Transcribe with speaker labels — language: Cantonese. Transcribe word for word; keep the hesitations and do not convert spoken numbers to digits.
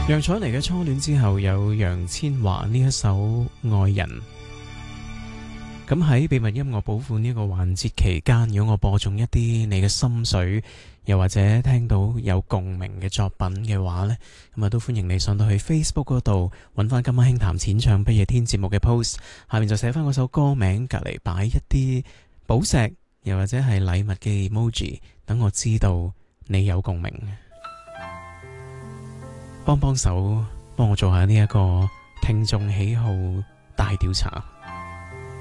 Speaker 1: 楊采妮嘅初戀之後有楊千嬅呢一首愛人。咁喺秘密音樂寶庫呢個環節期間，如果我播中一啲你嘅心水，又或者聽到有共鳴嘅作品嘅話呢，咁啊都歡迎你上到去 Facebook 嗰度揾翻今晚輕談淺唱不夜天節目嘅 post， 下面就寫翻嗰首歌名，隔籬擺一啲寶石又或者係禮物嘅 emoji， 等我知道你有共鳴。幫幫手幫我做下呢一個聽眾喜好大調查。